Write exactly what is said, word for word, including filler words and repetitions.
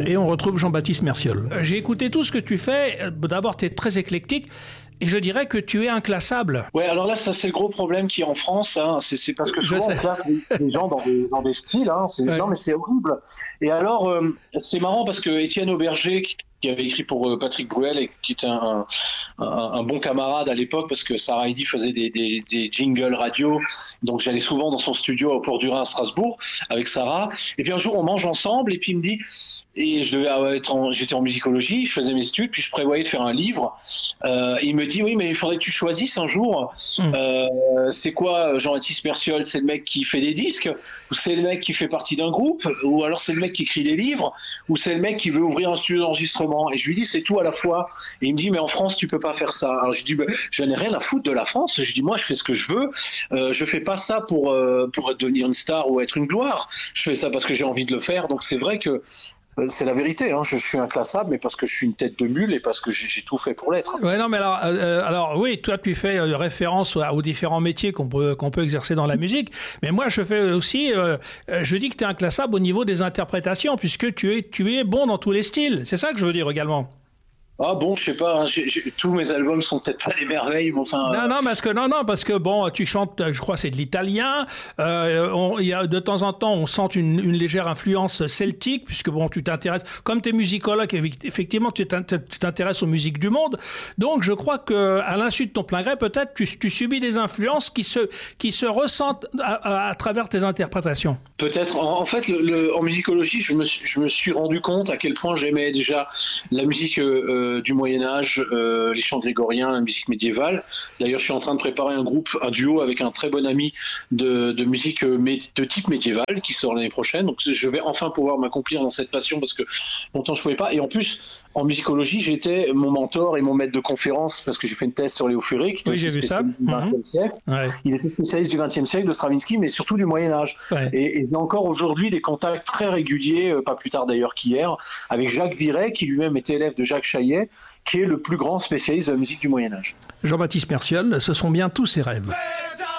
et on retrouve Jean-Baptiste Merciol. J'ai écouté tout ce que tu fais. D'abord, tu es très éclectique. Et je dirais que tu es inclassable. Ouais, alors là, ça c'est le gros problème qu'il y a en France. Hein. C'est, c'est parce que souvent on classe les gens dans des, dans des styles. Hein. C'est, ouais. Non, mais c'est horrible. Et alors, euh, c'est marrant parce que Étienne Auberger, qui, qui avait écrit pour euh, Patrick Bruel et qui était un, un, un bon camarade à l'époque, parce que Sarah Heidi faisait des, des, des jingles radio. Donc j'allais souvent dans son studio au Port du Rhin à Strasbourg avec Sarah. Et puis un jour, on mange ensemble et puis il me dit... Et je devais être en, j'étais en musicologie, je faisais mes études, puis je prévoyais de faire un livre. Euh, il me dit oui, mais il faudrait que tu choisisses un jour. Mmh. Euh, c'est quoi Jean-Baptiste Merciol? C'est le mec qui fait des disques, ou c'est le mec qui fait partie d'un groupe, ou alors c'est le mec qui écrit des livres, ou c'est le mec qui veut ouvrir un studio d'enregistrement? Et je lui dis c'est tout à la fois. Et il me dit mais en France tu peux pas faire ça. Alors je dis bah, je n'ai rien à foutre de la France. Je dis moi je fais ce que je veux. Euh, je fais pas ça pour euh, pour devenir une star ou être une gloire. Je fais ça parce que j'ai envie de le faire. Donc c'est vrai que c'est la vérité, hein. Je suis inclassable, mais parce que je suis une tête de mule et parce que j'ai, j'ai tout fait pour l'être. Ouais, non, mais alors, euh, alors oui, toi, tu fais euh, référence aux, aux différents métiers qu'on peut, qu'on peut exercer dans la musique, mais moi, je fais aussi, euh, je dis que tu es inclassable au niveau des interprétations, puisque tu es, tu es bon dans tous les styles. C'est ça que je veux dire également. Ah bon, je sais pas, hein, j'ai, j'ai, tous mes albums sont peut-être pas des merveilles, mais enfin... Non, non, parce que, non, non, parce que bon, tu chantes, je crois, c'est de l'italien, euh, on, il y a, de temps en temps, on sent une, une légère influence celtique, puisque bon, tu t'intéresses, comme tu es musicologue, effectivement, tu t'intéresses aux musiques du monde, donc je crois que, à l'insu de ton plein gré, peut-être, tu, tu subis des influences qui se, qui se ressentent à, à, à travers tes interprétations. Peut-être, en, en fait, le, le, en musicologie, je me, je me suis rendu compte à quel point j'aimais déjà la musique euh, du Moyen-Âge, euh, les chants grégoriens, la musique médiévale. D'ailleurs, je suis en train de préparer un groupe, un duo avec un très bon ami de, de musique de type médiéval qui sort l'année prochaine. Donc, je vais enfin pouvoir m'accomplir dans cette passion parce que longtemps je pouvais pas. Et en plus, en musicologie, j'étais mon mentor et mon maître de conférence parce que j'ai fait une thèse sur Léo Ferré, qui était oui, j'ai vu ça. du vingtième mmh. siècle. Ouais. Il était spécialiste du vingtième siècle, de Stravinsky, mais surtout du Moyen-Âge. Ouais. Et, et j'ai encore aujourd'hui des contacts très réguliers, euh, pas plus tard d'ailleurs qu'hier, avec Jacques Viret, qui lui-même était élève de Jacques Chaillet, qui est le plus grand spécialiste de la musique du Moyen-Âge. Jean-Baptiste Merciol, ce sont bien tous ses rêves.